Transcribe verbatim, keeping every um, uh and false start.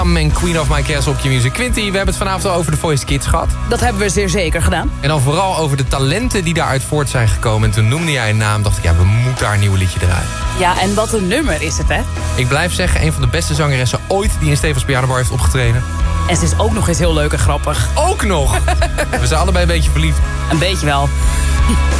En Queen of My Castle op Q-Music. Quinty, we hebben het vanavond al over de Voice Kids gehad. Dat hebben we zeer zeker gedaan. En dan vooral over de talenten die daaruit voort zijn gekomen. En toen noemde jij een naam, dacht ik, ja, we moeten daar een nieuw liedje draaien. Ja, en wat een nummer is het, hè? Ik blijf zeggen, een van de beste zangeressen ooit die in Stevens Pianobar heeft opgetreden. En ze is ook nog eens heel leuk en grappig. Ook nog! We zijn allebei een beetje verliefd. Een beetje wel.